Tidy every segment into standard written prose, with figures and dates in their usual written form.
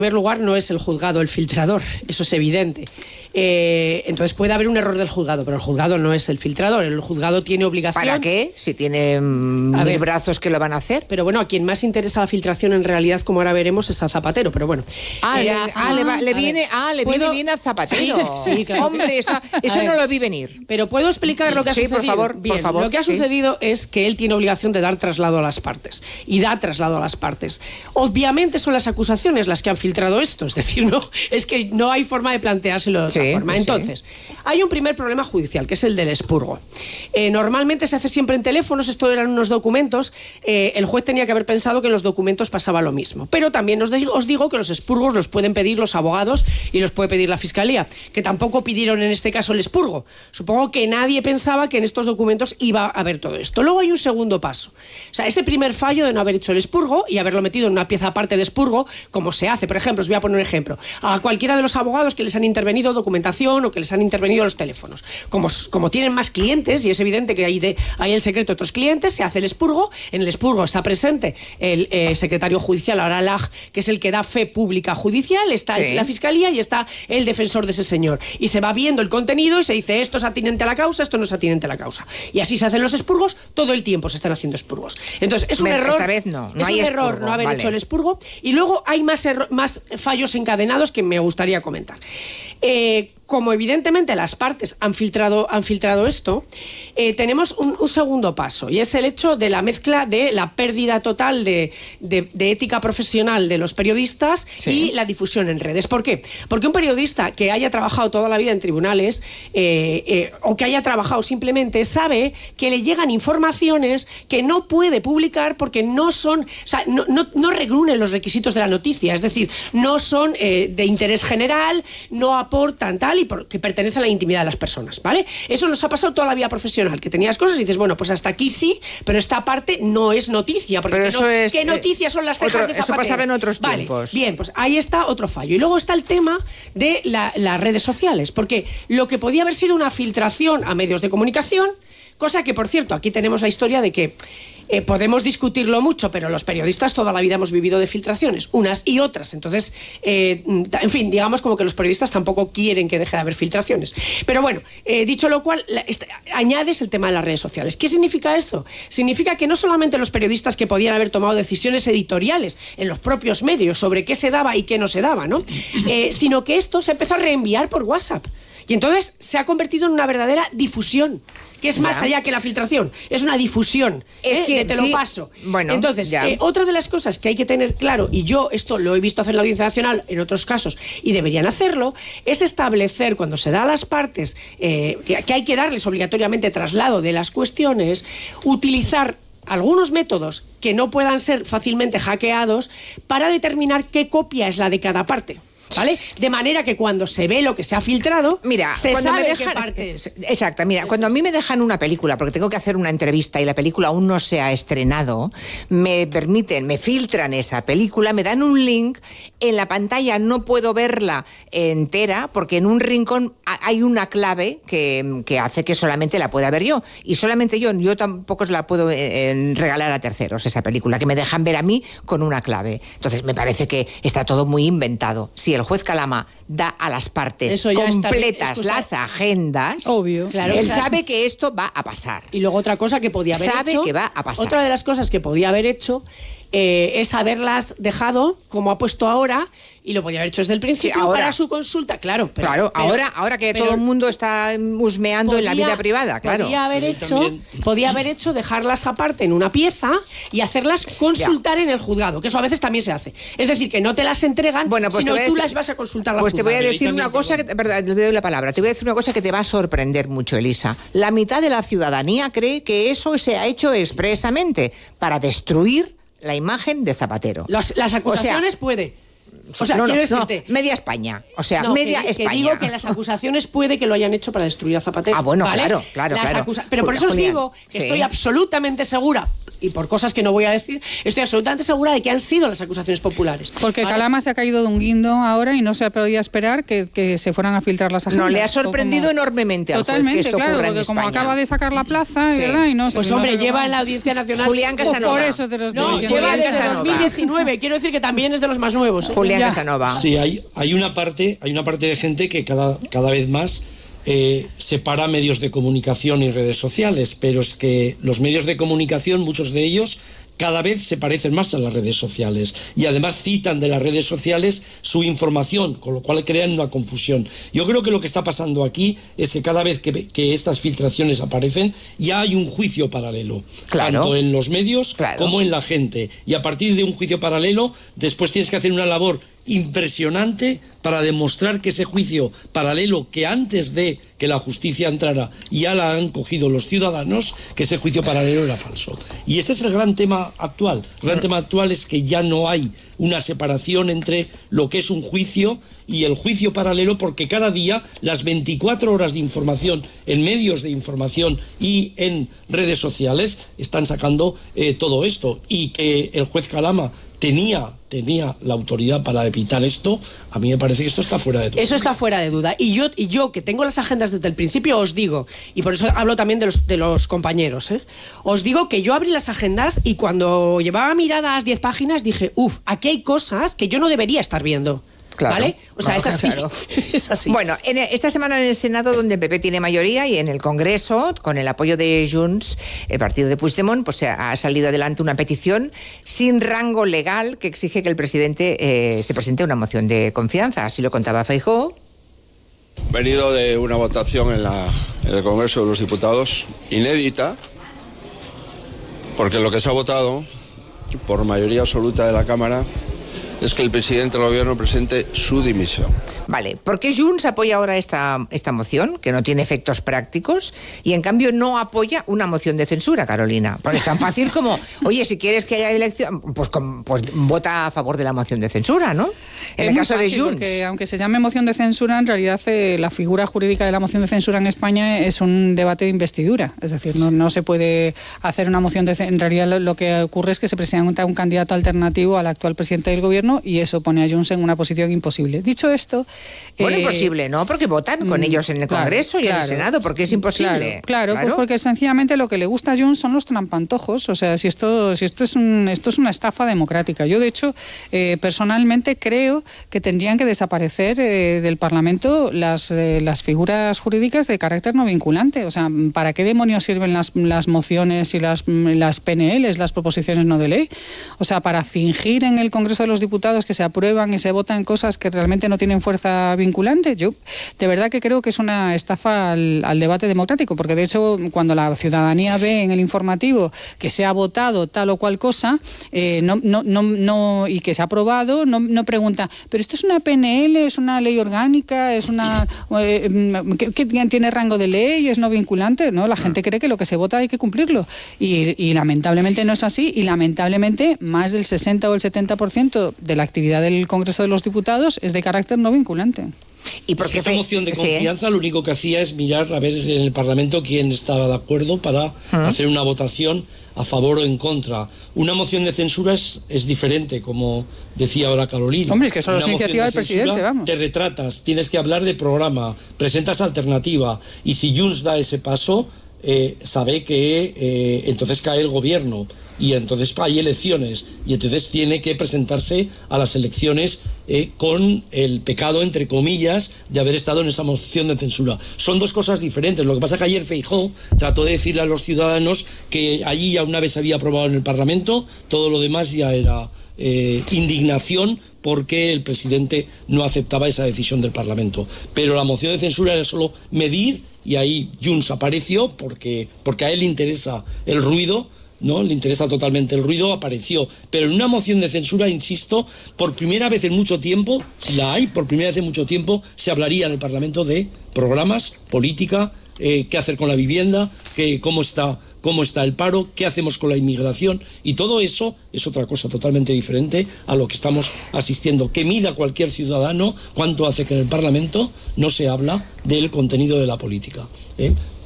primer lugar, no es el juzgado el filtrador, eso es evidente. Entonces puede haber un error del juzgado, pero el juzgado no es el filtrador. El juzgado tiene obligación... ¿Para qué? Si tiene mil brazos que lo van a hacer. Pero bueno, a quien más interesa la filtración en realidad, como ahora veremos, es a Zapatero, pero bueno. Le viene bien a Zapatero. Sí, claro. Hombre, eso no lo vi venir. Pero ¿puedo explicar lo que ha sucedido? Por favor, Bien, por favor. Lo que ha sucedido es que él tiene obligación de dar traslado a las partes. Y da traslado a las partes. Obviamente son las acusaciones las que han filtrado esto. Es decir, es que no hay forma de planteárselo de otra forma. Entonces, hay un primer problema judicial, que es el del expurgo. Normalmente se hace siempre en teléfonos, esto eran unos documentos, el juez tenía que haber pensado que en los documentos pasaba lo mismo. Pero también os digo que los expurgos los pueden pedir los abogados y los puede pedir la Fiscalía, que tampoco pidieron en este caso el expurgo. Supongo que nadie pensaba que en estos documentos iba a haber todo esto. Luego hay un segundo paso. O sea, ese primer fallo de no haber hecho el expurgo y haberlo metido en una pieza aparte de expurgo, como se hace. Por ejemplo, os voy a poner un ejemplo. A cualquiera de los abogados que les han intervenido documentación o que les han intervenido los teléfonos. Como tienen más clientes, y es evidente que hay el secreto de otros clientes, se hace el expurgo. En el expurgo está presente el secretario judicial, ahora LAG, que es el que da fe pública judicial, está la Fiscalía y está el defensor de ese señor. Y se va viendo el contenido y se dice esto es atinente a la causa, esto no es atinente a la causa. Y así se hacen los expurgos, todo el tiempo se están haciendo expurgos. Entonces, es un error. Esta vez no es hay un expurgo, error no haber hecho el expurgo. Y luego hay más fallos encadenados que me gustaría comentar. Como evidentemente las partes han filtrado esto, tenemos un segundo paso, y es el hecho de la mezcla de la pérdida total de ética profesional de los periodistas y la difusión en redes. ¿Por qué? Porque un periodista que haya trabajado toda la vida en tribunales o que haya trabajado simplemente sabe que le llegan informaciones que no puede publicar porque no son, o sea, no reúnen los requisitos de la noticia, es decir, no son de interés general, no aportan tal y que pertenece a la intimidad de las personas, ¿vale? Eso nos ha pasado toda la vida profesional, que tenías cosas y dices, bueno, pues hasta aquí sí, pero esta parte no es noticia, porque ¿qué noticias son las cejas de Zapatero? Eso pasaba en otros tiempos. Bien, pues ahí está otro fallo. Y luego está el tema de las redes sociales, porque lo que podía haber sido una filtración a medios de comunicación, cosa que, por cierto, aquí tenemos la historia de que podemos discutirlo mucho, pero los periodistas toda la vida hemos vivido de filtraciones, unas y otras. Entonces, en fin, digamos como que los periodistas tampoco quieren que deje de haber filtraciones. Pero bueno, dicho lo cual, añades el tema de las redes sociales. ¿Qué significa eso? Significa que no solamente los periodistas que podían haber tomado decisiones editoriales en los propios medios sobre qué se daba y qué no se daba, ¿no? Sino que esto se empezó a reenviar por WhatsApp. Y entonces se ha convertido en una verdadera difusión, que es más allá que la filtración, es una difusión, te lo paso. Bueno, entonces, otra de las cosas que hay que tener claro, y yo esto lo he visto hacer en la Audiencia Nacional en otros casos, y deberían hacerlo, es establecer cuando se da a las partes, que hay que darles obligatoriamente traslado de las cuestiones, utilizar algunos métodos que no puedan ser fácilmente hackeados para determinar qué copia es la de cada parte. ¿Vale? De manera que cuando se ve lo que se ha filtrado, se sabe qué parte es. Exacto, mira, cuando a mí me dejan una película, porque tengo que hacer una entrevista y la película aún no se ha estrenado, me filtran esa película, me dan un link, en la pantalla no puedo verla entera, porque en un rincón hay una clave que hace que solamente la pueda ver yo, y solamente yo tampoco la puedo regalar a terceros, esa película, que me dejan ver a mí con una clave. Entonces me parece que está todo muy inventado. Si el juez Calama da a las partes completas las agendas, obvio, claro, él sabe que esto va a pasar. Y luego otra cosa que podía haber hecho... Sabe que va a pasar. Otra de las cosas que podía haber hecho es haberlas dejado, como ha puesto ahora, y lo podía haber hecho desde el principio para su consulta, claro. Ahora que todo el mundo está husmeando en la vida privada, claro. Podía haber hecho dejarlas aparte en una pieza y hacerlas consultar en el juzgado, que eso a veces también se hace. Es decir, que no te las entregan, sino tú las vas a consultar al juzgado. Pues te voy a decir una cosa, te doy la palabra, te voy a decir una cosa que te va a sorprender mucho, Elisa. La mitad de la ciudadanía cree que eso se ha hecho expresamente para destruir la imagen de Zapatero. Las acusaciones puede. O sea, quiero decirte... media España. O sea, media España. Que digo que las acusaciones puede que lo hayan hecho para destruir a Zapatero. Ah, bueno, ¿vale? claro. Pero por eso os digo que estoy absolutamente segura, y por cosas que no voy a decir, estoy absolutamente segura de que han sido las acusaciones populares. Porque Calama se ha caído de un guindo ahora y no se podía esperar que se fueran a filtrar las agendas. No, le ha sorprendido enormemente al juez que esto claro, ocurra en porque como España. acaba de sacar la plaza, ¿verdad? Y no, pues hombre, lleva en la Audiencia Nacional... Julián Casanova. Por eso te lo estoy diciendo. Lleva desde 2019, quiero decir que también es de los más nuevos. Julián Casanova. Sí, hay una parte de gente que cada vez más separa medios de comunicación y redes sociales, pero es que los medios de comunicación, muchos de ellos, cada vez se parecen más a las redes sociales y además citan de las redes sociales su información, con lo cual crean una confusión. Yo creo que lo que está pasando aquí es que cada vez que estas filtraciones aparecen ya hay un juicio paralelo, tanto en los medios como en la gente, y a partir de un juicio paralelo después tienes que hacer una labor impresionante para demostrar que ese juicio paralelo, que antes de que la justicia entrara ya la han cogido los ciudadanos, que ese juicio paralelo era falso. Y este es el gran tema actual. El gran tema actual es que ya no hay una separación entre lo que es un juicio y el juicio paralelo, porque cada día las 24 horas de información en medios de información y en redes sociales están sacando todo esto, y que el juez Calama tenía la autoridad para evitar esto, a mí me parece que esto está fuera de duda. Eso está fuera de duda. Y yo que tengo las agendas desde el principio, os digo, y por eso hablo también de los compañeros, os digo que yo abrí las agendas y cuando llevaba miradas 10 páginas dije, aquí hay cosas que yo no debería estar viendo. Claro, ¿vale? O sea, es así. Claro. Es así. Bueno, esta semana en el Senado, donde el PP tiene mayoría, y en el Congreso, con el apoyo de Junts, el partido de Puigdemont, pues ha salido adelante una petición sin rango legal que exige que el presidente se presente una moción de confianza. Así lo contaba Feijóo. Venido de una votación en el Congreso de los Diputados inédita, porque lo que se ha votado por mayoría absoluta de la Cámara es que el presidente del gobierno presente su dimisión. Vale, ¿por qué Junts apoya ahora esta moción, que no tiene efectos prácticos, y en cambio no apoya una moción de censura, Carolina? Porque es tan fácil como, oye, si quieres que haya elección, pues vota a favor de la moción de censura, ¿no? En el caso de Junts. Porque aunque se llame moción de censura, en realidad la figura jurídica de la moción de censura en España es un debate de investidura. Es decir, no se puede hacer una moción de censura. En realidad lo que ocurre es que se presenta un candidato alternativo al actual presidente del gobierno y eso pone a Junts en una posición imposible. Dicho esto... Bueno, imposible, ¿no? Porque votan con ellos en el Congreso y en el Senado, porque es imposible. Claro, pues porque sencillamente lo que le gusta a Junts son los trampantojos. O sea, si esto es una estafa democrática. Yo, de hecho, personalmente creo que tendrían que desaparecer del Parlamento las figuras jurídicas de carácter no vinculante. O sea, ¿para qué demonios sirven las mociones y las PNLs, las proposiciones no de ley? O sea, para fingir en el Congreso de los Diputados que se aprueban y se votan cosas que realmente no tienen fuerza vinculante. Yo de verdad que creo que es una estafa al debate democrático, porque de hecho cuando la ciudadanía ve en el informativo que se ha votado tal o cual cosa y que se ha aprobado, no pregunta, pero esto es una PNL, es una ley orgánica, es una que tiene rango de ley, es no vinculante. No, la gente cree que lo que se vota hay que cumplirlo y lamentablemente no es así, y lamentablemente más del 60 o el 70% de la actividad del Congreso de los Diputados es de carácter no vinculante. ¿Y por qué esa moción de confianza lo único que hacía es mirar a ver en el Parlamento quién estaba de acuerdo para hacer una votación a favor o en contra? Una moción de censura es diferente, como decía ahora Carolina. Hombre, es que solo es iniciativa del presidente, vamos. Te retratas, tienes que hablar de programa, presentas alternativa, y si Junts da ese paso, sabe que entonces cae el gobierno y entonces hay elecciones y entonces tiene que presentarse a las elecciones con el pecado, entre comillas, de haber estado en esa moción de censura. Son dos cosas diferentes. Lo que pasa es que ayer Feijóo trató de decirle a los ciudadanos que allí ya una vez se había aprobado en el Parlamento, todo lo demás ya era indignación porque el presidente no aceptaba esa decisión del Parlamento. Pero la moción de censura era solo medir, y ahí Junts apareció porque a él le interesa el ruido, ¿no? Le interesa totalmente el ruido, apareció. Pero en una moción de censura, insisto, por primera vez en mucho tiempo, si la hay, por primera vez en mucho tiempo, se hablaría en el Parlamento de programas, política, qué hacer con la vivienda, cómo está el paro, qué hacemos con la inmigración, y todo eso es otra cosa totalmente diferente a lo que estamos asistiendo. Que mida cualquier ciudadano cuánto hace que en el Parlamento no se habla del contenido de la política.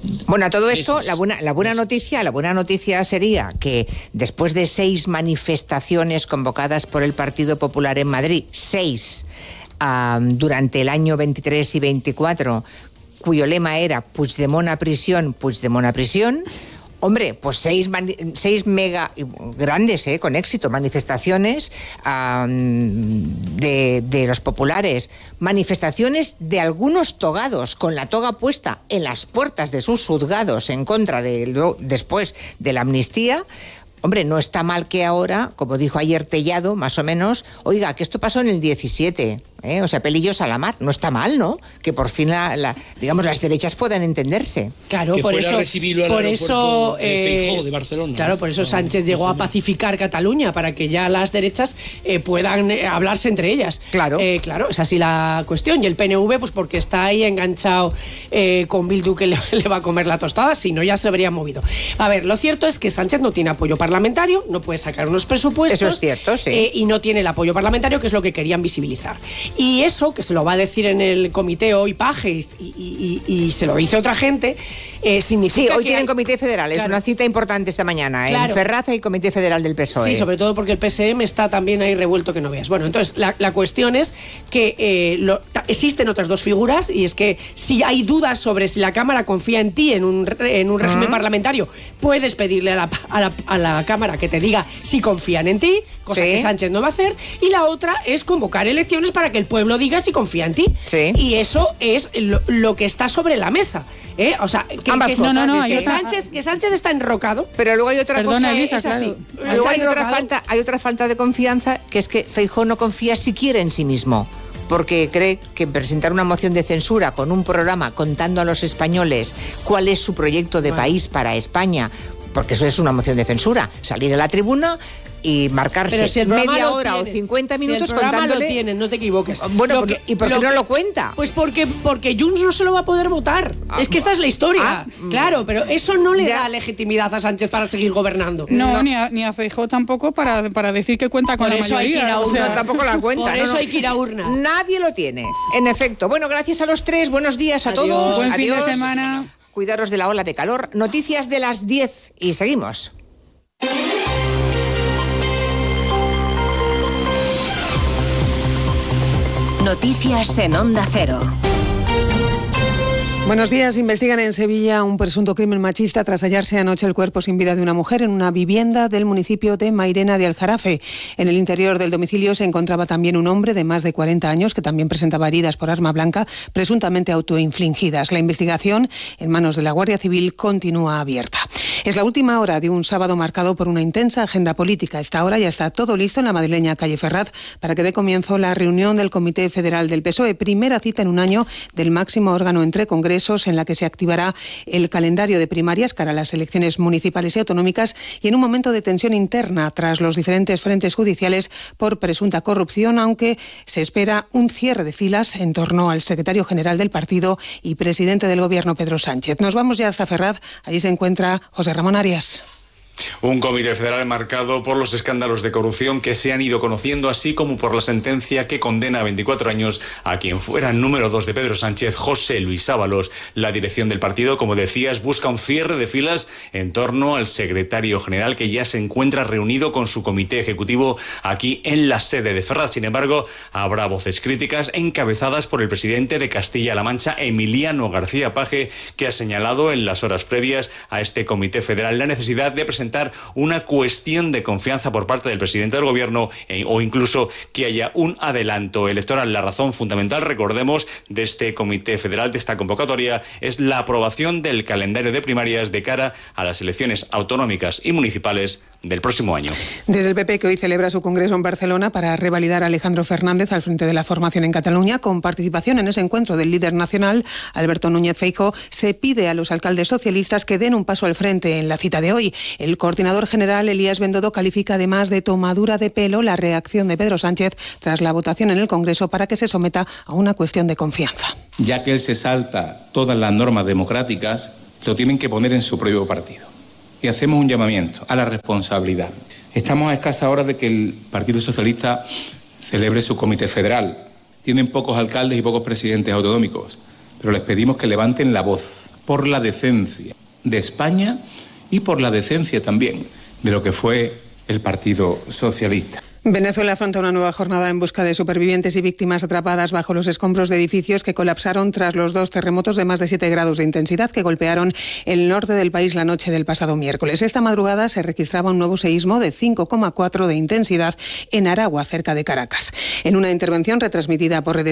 Bueno, a todo esto, la buena noticia sería que después de 6 manifestaciones convocadas por el Partido Popular en Madrid, 6 durante el año 23 y 24, cuyo lema era Puigdemont a prisión, hombre, pues 6 mega grandes, con éxito, manifestaciones de los populares, manifestaciones de algunos togados con la toga puesta en las puertas de sus juzgados en contra después de la amnistía. Hombre, no está mal que ahora, como dijo ayer Tellado, más o menos, oiga, que esto pasó en el 17, o sea, pelillos a la mar. No está mal, ¿no? Que por fin, digamos, las derechas puedan entenderderse. Claro, que por fuera eso, a recibirlo al por aeropuerto eso, Feijóo de Barcelona. Claro, por eso Sánchez llegó a pacificar Cataluña, para que ya las derechas puedan hablarse entre ellas. Claro. Claro, es así la cuestión. Y el PNV, pues porque está ahí enganchado con Bildu, que le va a comer la tostada, si no ya se habría movido. A ver, lo cierto es que Sánchez no tiene apoyo parlamentario, no puede sacar unos presupuestos. Eso es cierto, sí. Y no tiene el apoyo parlamentario, que es lo que querían visibilizar. Y eso, que se lo va a decir en el comité hoy Pajes y se lo dice otra gente, significa que... Sí, hoy que tienen comité federal, es una cita importante esta mañana. Claro. En Ferraz hay comité federal del PSOE. Sí, sobre todo porque el PSM está también ahí revuelto que no veas. Bueno, entonces la cuestión es que existen otras dos figuras, y es que si hay dudas sobre si la Cámara confía en ti en un régimen parlamentario, puedes pedirle a la Cámara que te diga si confían en ti, cosa que Sánchez no va a hacer, y la otra es convocar elecciones para que el pueblo diga si confía en ti. Sí. Y eso es lo que está sobre la mesa. O sea, que Sánchez está enrocado. Pero luego hay otra cosa. Elisa, es así. Claro. Luego hay otra falta de confianza, que es que Feijóo no confía siquiera en sí mismo, porque cree que presentar una moción de censura con un programa contando a los españoles cuál es su proyecto de país para España, porque eso es una moción de censura, salir a la tribuna y marcarse media hora o 50 minutos contándole... Lo tienen, no te equivoques. Bueno, ¿y por qué no lo cuenta? Pues porque Junts no se lo va a poder votar. Es que esta es la historia. Claro, pero eso no le da legitimidad a Sánchez para seguir gobernando. No. Ni a Feijóo tampoco para decir que cuenta con la mayoría. Tampoco la cuenta. Por eso hay que ir a urnas. Nadie lo tiene. En efecto. Bueno, gracias a los tres. Buenos días a todos. Buen fin de semana. Cuidaros de la ola de calor. Noticias de las 10 y seguimos. Noticias en Onda Cero. Buenos días. Investigan en Sevilla un presunto crimen machista tras hallarse anoche el cuerpo sin vida de una mujer en una vivienda del municipio de Mairena de Aljarafe. En el interior del domicilio se encontraba también un hombre de más de 40 años que también presentaba heridas por arma blanca, presuntamente autoinfligidas. La investigación, en manos de la Guardia Civil, continúa abierta. Es la última hora de un sábado marcado por una intensa agenda política. A esta hora ya está todo listo en la madrileña calle Ferraz para que dé comienzo la reunión del Comité Federal del PSOE. Primera cita en un año del máximo órgano entre congresos, en la que se activará el calendario de primarias cara a las elecciones municipales y autonómicas, y en un momento de tensión interna tras los diferentes frentes judiciales por presunta corrupción, aunque se espera un cierre de filas en torno al secretario general del partido y presidente del gobierno, Pedro Sánchez. Nos vamos ya hasta Ferraz. Allí se encuentra José Ramón Arias. Un comité federal marcado por los escándalos de corrupción que se han ido conociendo, así como por la sentencia que condena a 24 años a quien fuera número 2 de Pedro Sánchez, José Luis Ábalos. La dirección del partido, como decías, busca un cierre de filas en torno al secretario general, que ya se encuentra reunido con su comité ejecutivo aquí en la sede de Ferraz. Sin embargo, habrá voces críticas encabezadas por el presidente de Castilla-La Mancha, Emiliano García Paje, que ha señalado en las horas previas a este comité federal la necesidad de presentar una cuestión de confianza por parte del presidente del gobierno o incluso que haya un adelanto electoral. La razón fundamental, recordemos, de este comité federal, de esta convocatoria, es la aprobación del calendario de primarias de cara a las elecciones autonómicas y municipales del próximo año. Desde el PP, que hoy celebra su congreso en Barcelona para revalidar a Alejandro Fernández al frente de la formación en Cataluña, con participación en ese encuentro del líder nacional, Alberto Núñez Feijóo, se pide a los alcaldes socialistas que den un paso al frente en la cita de hoy. El coordinador general, Elías Bendodo, califica además de tomadura de pelo la reacción de Pedro Sánchez tras la votación en el Congreso para que se someta a una cuestión de confianza. Ya que él se salta todas las normas democráticas, lo tienen que poner en su propio partido. Y hacemos un llamamiento a la responsabilidad. Estamos a escasas horas de que el Partido Socialista celebre su comité federal. Tienen pocos alcaldes y pocos presidentes autonómicos, pero les pedimos que levanten la voz, por la decencia de España y por la decencia también de lo que fue el Partido Socialista. Venezuela afronta una nueva jornada en busca de supervivientes y víctimas atrapadas bajo los escombros de edificios que colapsaron tras los 2 terremotos de más de 7 grados de intensidad que golpearon el norte del país la noche del pasado miércoles. Esta madrugada se registraba un nuevo seísmo de 5,4 de intensidad en Aragua, cerca de Caracas. En una intervención retransmitida por redes